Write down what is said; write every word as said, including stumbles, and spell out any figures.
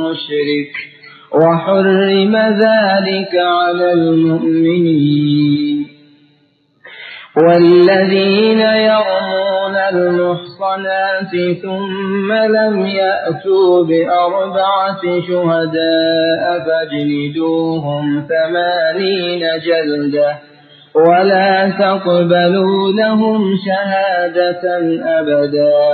مشرك وحرم ذلك على المؤمنين. والذين يرمون المحصنات ثم لم يأتوا بأربعة شهداء فاجلدوهم ثمانين جلدة ولا تقبلوا لهم شهادة أبدا